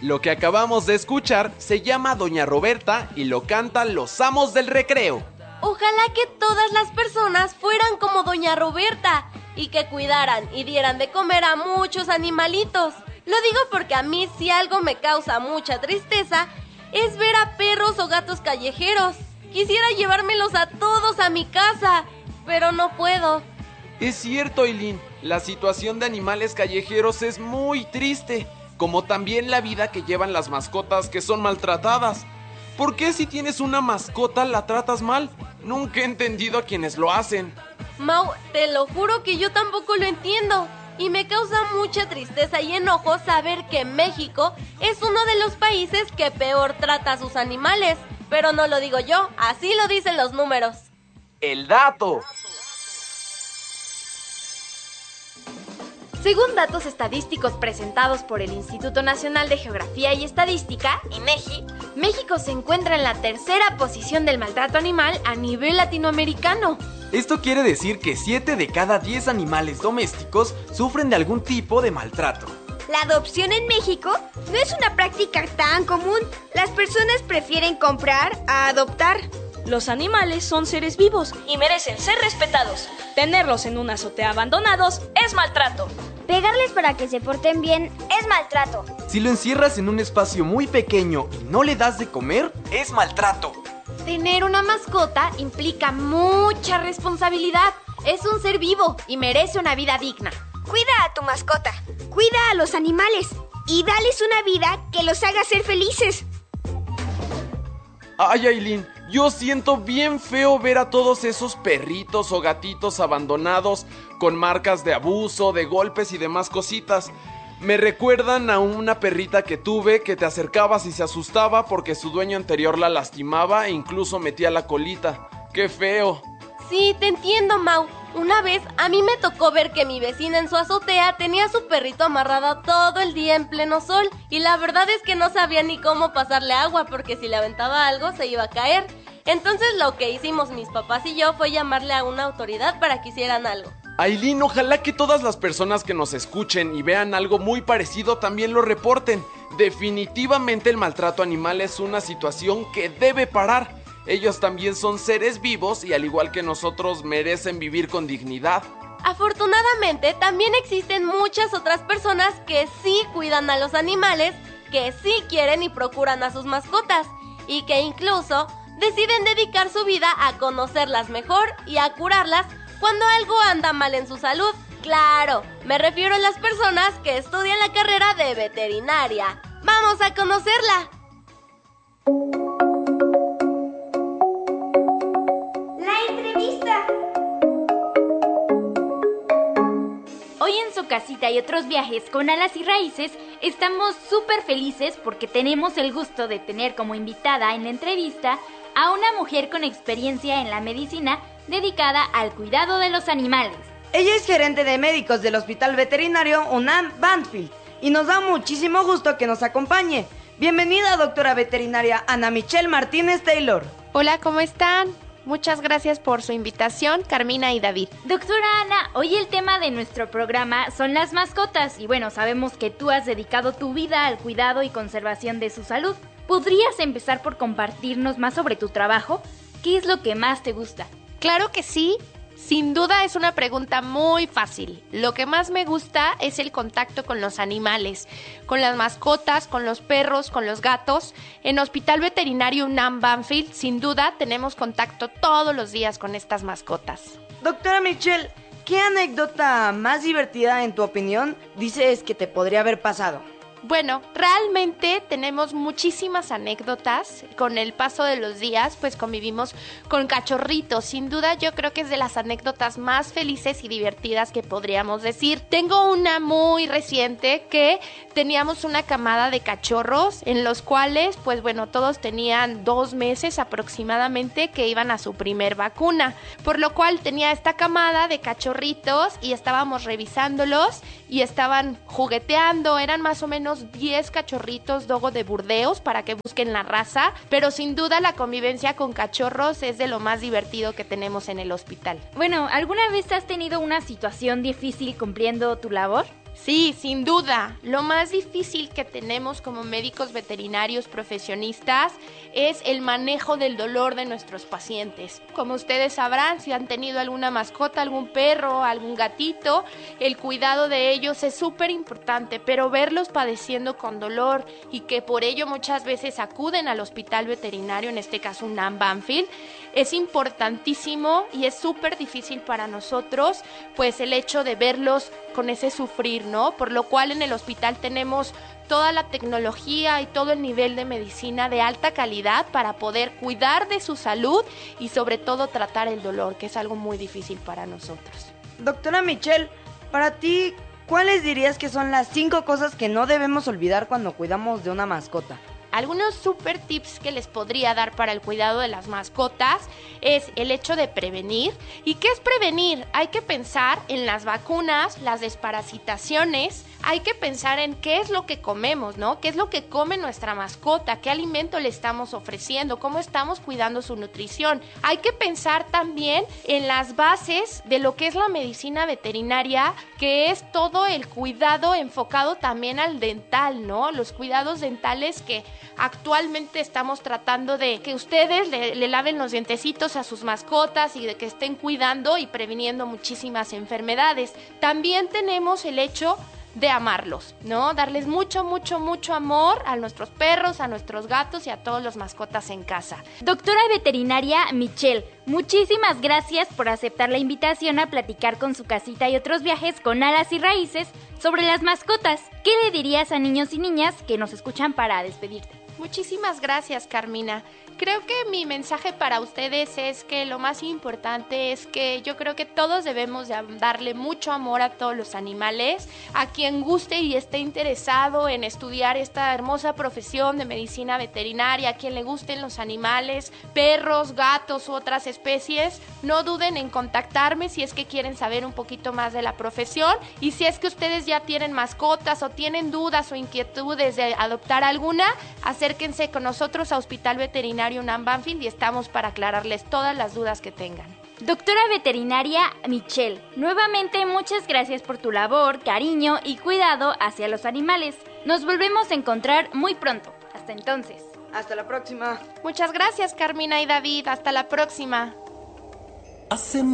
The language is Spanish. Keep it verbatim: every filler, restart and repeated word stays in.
Lo que acabamos de escuchar se llama Doña Roberta y lo cantan los amos del recreo. Ojalá que todas las personas fueran como Doña Roberta y que cuidaran y dieran de comer a muchos animalitos. Lo digo porque a mí si algo me causa mucha tristeza es ver a perros o gatos callejeros. Quisiera llevármelos a todos a mi casa, pero no puedo. Es cierto, Aileen, la situación de animales callejeros es muy triste, como también la vida que llevan las mascotas que son maltratadas. ¿Por qué si tienes una mascota la tratas mal? Nunca he entendido a quienes lo hacen. Mau, te lo juro que yo tampoco lo entiendo. Y me causa mucha tristeza y enojo saber que México es uno de los países que peor trata a sus animales. Pero no lo digo yo, así lo dicen los números. El dato. Según datos estadísticos presentados por el Instituto Nacional de Geografía y Estadística, INEGI, México se encuentra en la tercera posición del maltrato animal a nivel latinoamericano. Esto quiere decir que siete de cada diez animales domésticos sufren de algún tipo de maltrato. La adopción en México no es una práctica tan común. Las personas prefieren comprar a adoptar. Los animales son seres vivos y merecen ser respetados. Tenerlos en una azotea abandonados es maltrato. Pegarles para que se porten bien es maltrato. Si lo encierras en un espacio muy pequeño y no le das de comer, es maltrato. Tener una mascota implica mucha responsabilidad. Es un ser vivo y merece una vida digna. Cuida a tu mascota, cuida a los animales y dales una vida que los haga ser felices. Ay, Aileen, yo siento bien feo ver a todos esos perritos o gatitos abandonados con marcas de abuso, de golpes y demás cositas. Me recuerdan a una perrita que tuve que te acercabas y se asustaba porque su dueño anterior la lastimaba e incluso metía la colita. ¡Qué feo! Sí, te entiendo, Mau. Una vez a mí me tocó ver que mi vecina en su azotea tenía a su perrito amarrado todo el día en pleno sol y la verdad es que no sabía ni cómo pasarle agua porque si le aventaba algo se iba a caer. Entonces lo que hicimos mis papás y yo fue llamarle a una autoridad para que hicieran algo. Aileen, ojalá que todas las personas que nos escuchen y vean algo muy parecido también lo reporten. Definitivamente el maltrato animal es una situación que debe parar. Ellos también son seres vivos y al igual que nosotros merecen vivir con dignidad. Afortunadamente también existen muchas otras personas que sí cuidan a los animales, que sí quieren y procuran a sus mascotas y que incluso deciden dedicar su vida a conocerlas mejor y a curarlas cuando algo anda mal en su salud. Claro, me refiero a las personas que estudian la carrera de veterinaria. ¡Vamos a conocerla! Hoy en Su Casita y Otros Viajes con Alas y Raíces estamos súper felices porque tenemos el gusto de tener como invitada en la entrevista a una mujer con experiencia en la medicina dedicada al cuidado de los animales. Ella es gerente de médicos del Hospital Veterinario UNAM Banfield y nos da muchísimo gusto que nos acompañe. Bienvenida, doctora veterinaria Ana Michelle Martínez Taylor. Hola, ¿cómo están? Muchas gracias por su invitación, Carmina y David. Doctora Ana, hoy el tema de nuestro programa son las mascotas y bueno, sabemos que tú has dedicado tu vida al cuidado y conservación de su salud. ¿Podrías empezar por compartirnos más sobre tu trabajo? ¿Qué es lo que más te gusta? Claro que sí. Sin duda es una pregunta muy fácil. Lo que más me gusta es el contacto con los animales, con las mascotas, con los perros, con los gatos. En Hospital Veterinario UNAM Banfield, sin duda, tenemos contacto todos los días con estas mascotas. Doctora Michelle, ¿qué anécdota más divertida en tu opinión dices que te podría haber pasado? Bueno, realmente tenemos muchísimas anécdotas. Con el paso de los días, pues convivimos con cachorritos. Sin duda, yo creo que es de las anécdotas más felices y divertidas que podríamos decir. Tengo una muy reciente que teníamos una camada de cachorros en los cuales, pues bueno, todos tenían dos meses aproximadamente que iban a su primer vacuna. Por lo cual tenía esta camada de cachorritos y estábamos revisándolos y estaban jugueteando. Eran más o menos diez cachorritos dogo de Burdeos para que busquen la raza, pero sin duda la convivencia con cachorros es de lo más divertido que tenemos en el hospital. Bueno, ¿alguna vez has tenido una situación difícil cumpliendo tu labor? Sí, sin duda. Lo más difícil que tenemos como médicos veterinarios profesionistas es el manejo del dolor de nuestros pacientes. Como ustedes sabrán, si han tenido alguna mascota, algún perro, algún gatito, el cuidado de ellos es súper importante, pero verlos padeciendo con dolor y que por ello muchas veces acuden al hospital veterinario, en este caso U N A M Banfield, es importantísimo y es súper difícil para nosotros, pues el hecho de verlos con ese sufrir, ¿no? Por lo cual en el hospital tenemos toda la tecnología y todo el nivel de medicina de alta calidad para poder cuidar de su salud y sobre todo tratar el dolor, que es algo muy difícil para nosotros. Doctora Michelle, para ti, ¿cuáles dirías que son las cinco cosas que no debemos olvidar cuando cuidamos de una mascota? Algunos super tips que les podría dar para el cuidado de las mascotas es el hecho de prevenir. ¿Y qué es prevenir? Hay que pensar en las vacunas, las desparasitaciones, hay que pensar en qué es lo que comemos, ¿no? ¿Qué es lo que come nuestra mascota? ¿Qué alimento le estamos ofreciendo? ¿Cómo estamos cuidando su nutrición? Hay que pensar también en las bases de lo que es la medicina veterinaria, que es todo el cuidado enfocado también al dental, ¿no? Los cuidados dentales que actualmente estamos tratando de que ustedes le, le laven los dientecitos a sus mascotas y de que estén cuidando y previniendo muchísimas enfermedades. También tenemos el hecho de amarlos, ¿no? Darles mucho, mucho, mucho amor a nuestros perros, a nuestros gatos y a todos los mascotas en casa. Doctora veterinaria Michelle, muchísimas gracias por aceptar la invitación a platicar con Su Casita y Otros Viajes con Alas y Raíces sobre las mascotas. ¿Qué le dirías a niños y niñas que nos escuchan para despedirte? Muchísimas gracias, Carmina. Creo que mi mensaje para ustedes es que lo más importante es que yo creo que todos debemos de darle mucho amor a todos los animales. A quien guste y esté interesado en estudiar esta hermosa profesión de medicina veterinaria, a quien le gusten los animales, perros, gatos u otras especies, no duden en contactarme si es que quieren saber un poquito más de la profesión. Y si es que ustedes ya tienen mascotas o tienen dudas o inquietudes de adoptar alguna, acérquense con nosotros a Hospital Veterinario U N A M Banfield y estamos para aclararles todas las dudas que tengan. Doctora veterinaria Michelle, nuevamente muchas gracias por tu labor, cariño y cuidado hacia los animales. Nos volvemos a encontrar muy pronto. Hasta entonces. Hasta la próxima. Muchas gracias, Carmina y David. Hasta la próxima. Hace